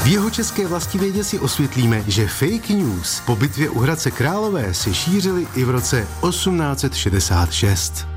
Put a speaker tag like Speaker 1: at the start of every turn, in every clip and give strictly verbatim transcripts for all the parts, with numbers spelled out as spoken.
Speaker 1: V jihočeské vlastivědě si osvětlíme, že fake news po bitvě u Hradce Králové se šířily i v roce osmnáct set šedesát šest.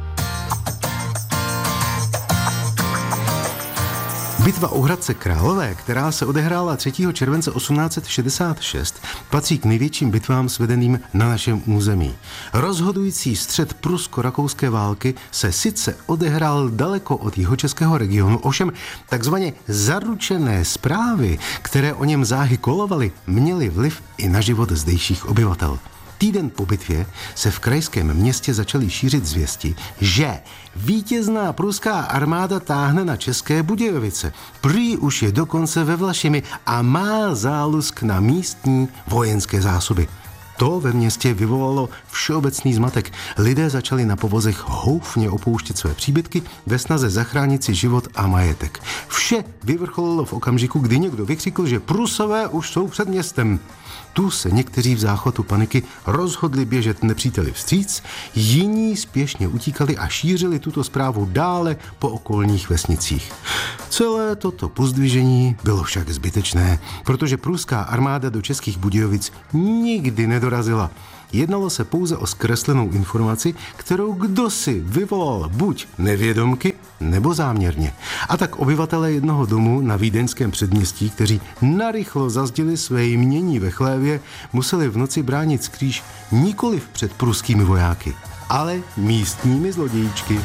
Speaker 1: Bitva u Hradce Králové, která se odehrála třetího července osmnáct set šedesát šest, patří k největším bitvám svedeným na našem území. Rozhodující střet prusko-rakouské války se sice odehrál daleko od jihočeského regionu, ovšem takzvaně zaručené zprávy, které o něm záhy kolovaly, měly vliv i na život zdejších obyvatel. Týden po bitvě se v krajském městě začaly šířit zvěsti, že vítězná pruská armáda táhne na České Budějovice. Prý už je dokonce ve Vlašimi a má zálusk na místní vojenské zásoby. To ve městě vyvolalo všeobecný zmatek. Lidé začali na povozech houfně opouštět své příbytky ve snaze zachránit si život a majetek. Vše vyvrcholilo v okamžiku, kdy někdo vykřikl, že Prusové už jsou před městem. Tu se někteří v záchvatu paniky rozhodli běžet nepříteli vstříc, jiní spěšně utíkali a šířili tuto zprávu dále po okolních vesnicích. Celé toto pozdvižení bylo však zbytečné, protože pruská armáda do Českých Budějovic nikdy nedorazila. Jednalo se pouze o zkreslenou informaci, kterou kdosi vyvolal buď nevědomky, nebo záměrně. A tak obyvatelé jednoho domu na vídeňském předměstí, kteří narychlo zazděli své jmění ve chlévě, museli v noci bránit skrýž nikoliv před pruskými vojáky, ale místními zlodějíčky.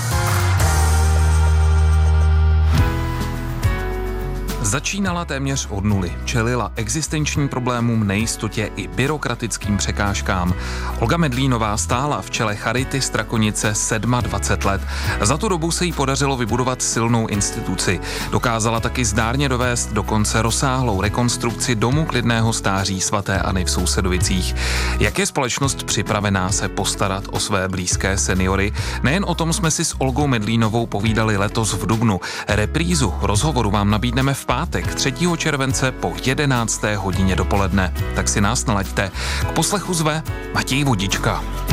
Speaker 2: Začínala téměř od nuly, čelila existenčním problémům, nejistotě i byrokratickým překážkám. Olga Medlínová stála v čele Charity Strakonice dvacet sedm let. Za tu dobu se jí podařilo vybudovat silnou instituci. Dokázala taky zdárně dovést do konce rozsáhlou rekonstrukci domu klidného stáří svaté Anny v Sousedovicích. Jak je společnost připravená se postarat o své blízké seniory? Nejen o tom jsme si s Olgou Medlínovou povídali letos v dubnu. Reprízu rozhovoru vám nabídneme v pátek třetího července po jedenácté hodině dopoledne. Tak si nás nalaďte. K poslechu zve Matěj Vodička.